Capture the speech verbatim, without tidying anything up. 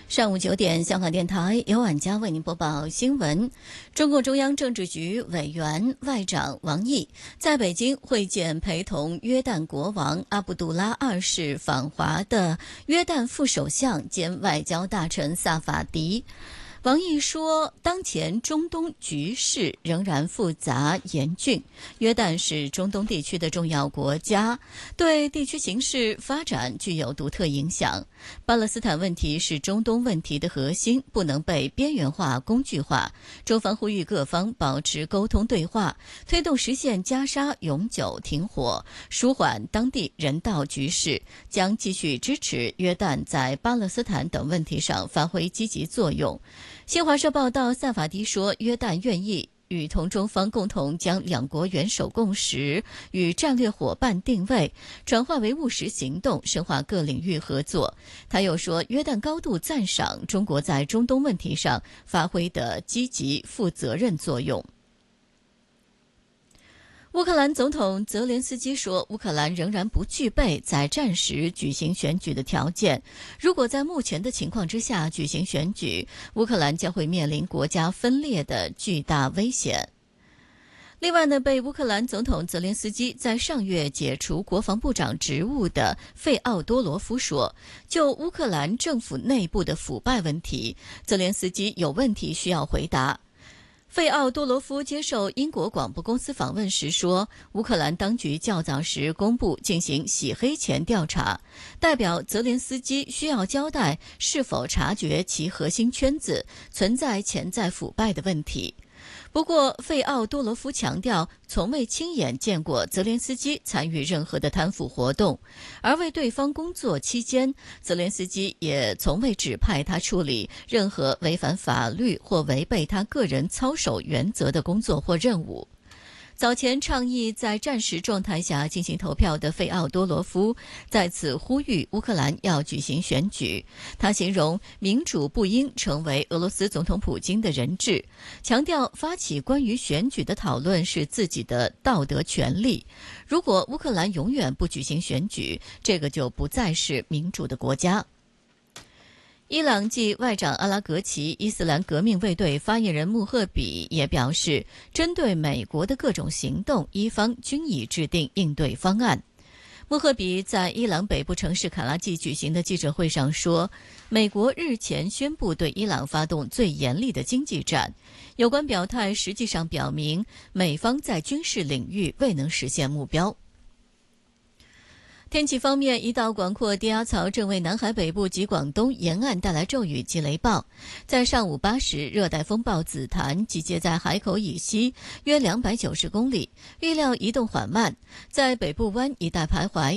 上午九点，香港电台由晚佳为您播报新闻。中共中央政治局委员外长王毅在北京会见陪同约旦国王阿卜杜拉二世访华的约旦副首相兼外交大臣萨法迪。王毅说，当前中东局势仍然复杂严峻，约旦是中东地区的重要国家，对地区形势发展具有独特影响。巴勒斯坦问题是中东问题的核心，不能被边缘化、工具化。中方呼吁各方保持沟通对话，推动实现加沙永久停火，舒缓当地人道局势，将继续支持约旦在巴勒斯坦等问题上发挥积极作用。新华社报道，萨法迪说，约旦愿意与同中方共同将两国元首共识与战略伙伴定位转化为务实行动，深化各领域合作。他又说，约旦高度赞赏中国在中东问题上发挥的积极负责任作用。乌克兰总统泽连斯基说，乌克兰仍然不具备在战时举行选举的条件。如果在目前的情况之下举行选举，乌克兰将会面临国家分裂的巨大危险。另外呢，被乌克兰总统泽连斯基在上月解除国防部长职务的费奥多罗夫说，就乌克兰政府内部的腐败问题，泽连斯基有问题需要回答。费奥多罗夫接受英国广播公司访问时说，乌克兰当局较早时公布进行洗黑钱调查，代表泽连斯基需要交代是否察觉其核心圈子存在潜在腐败的问题。不过，费奥多罗夫强调，从未亲眼见过泽连斯基参与任何的贪腐活动，而为对方工作期间，泽连斯基也从未指派他处理任何违反法律或违背他个人操守原则的工作或任务。早前倡议在战时状态下进行投票的费奥多罗夫在此呼吁乌克兰要举行选举。他形容民主不应成为俄罗斯总统普京的人质，强调发起关于选举的讨论是自己的道德权利。如果乌克兰永远不举行选举，这个就不再是民主的国家。伊朗继外长阿拉格齐，伊斯兰革命卫队发言人穆赫比也表示，针对美国的各种行动，伊方均已制定应对方案。穆赫比在伊朗北部城市卡拉季举行的记者会上说，美国日前宣布对伊朗发动最严厉的经济战，有关表态实际上表明美方在军事领域未能实现目标。天气方面，一道广阔低压槽正为南海北部及广东沿岸带来骤雨及雷暴。在上午八时，热带风暴紫檀集结在海口以西约两百九十公里，预料移动缓慢，在北部湾一带徘徊。